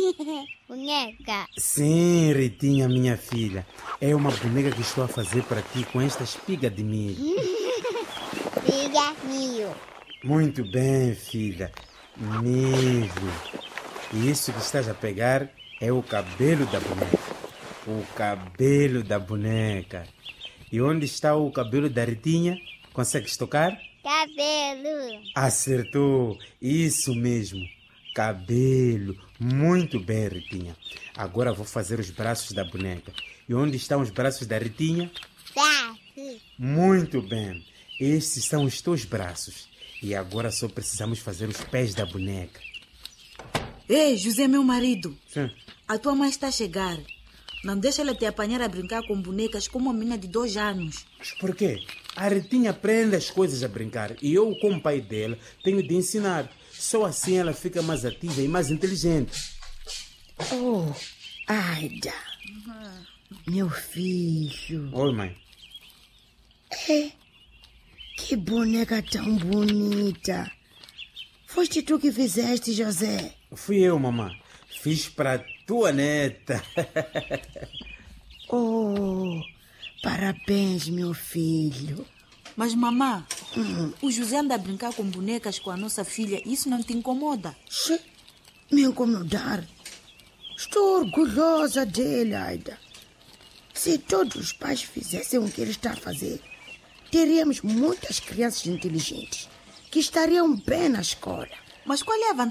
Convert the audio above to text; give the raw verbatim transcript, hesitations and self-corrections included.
Boneca. Sim, Ritinha, minha filha. É uma boneca que estou a fazer para ti com esta espiga de milho. Filha, milho. Muito bem, filha. Milho. E isso que estás a pegar é o cabelo da boneca. O cabelo da boneca. E onde está o cabelo da Ritinha? Consegues tocar? Cabelo. Acertou. Isso mesmo. Cabelo. Muito bem, Ritinha. Agora vou fazer os braços da boneca. E onde estão os braços da Ritinha? Braço. Muito bem. Esses são os teus braços. E agora só precisamos fazer os pés da boneca. Ei, José, meu marido. Sim. A tua mãe está a chegar. Não deixa ela te apanhar a brincar com bonecas como uma menina de dois anos. Mas por quê? A Ritinha aprende as coisas a brincar. E eu, como pai dela, tenho de ensinar. Só assim ela fica mais ativa e mais inteligente. Oh, Aida. Meu filho. Oi, mãe. É, que boneca tão bonita. Foste tu que fizeste, José? Fui eu, mamãe. Fiz para tua neta. Oh, parabéns, meu filho. Mas, mamã, hum. o José anda a brincar com bonecas com a nossa filha. Isso não te incomoda? Che, me incomodar? Estou orgulhosa dele, Aida. Se todos os pais fizessem o que ele está a fazer, teríamos muitas crianças inteligentes que estariam bem na escola. Mas qual é a vantagem